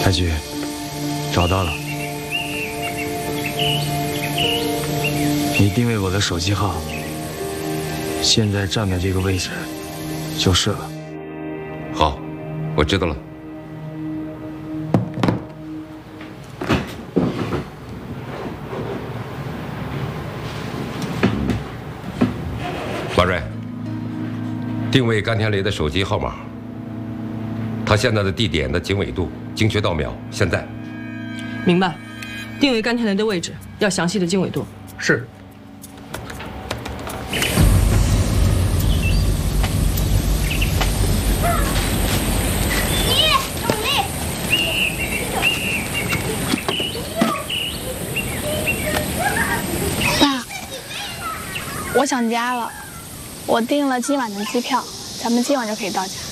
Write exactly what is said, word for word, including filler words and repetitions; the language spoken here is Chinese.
太君，找到了，你定位我的手机号，现在站在这个位置就是了。 好，我知道了。马瑞，定位甘田雷的手机号码，他现在的地点的经纬度精确到秒。现在， 明白。定位甘田雷的位置，要详细的经纬度。 是。 爸，我想家了，我订了今晚的机票，咱们今晚就可以到家。